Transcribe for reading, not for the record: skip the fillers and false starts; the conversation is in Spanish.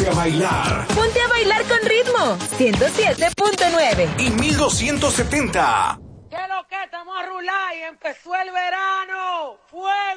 Ponte a bailar. Ponte a bailar con ritmo. 107.9 y 1270. ¿Qué es lo que? Estamos a rular y empezó el verano. ¡Fuego!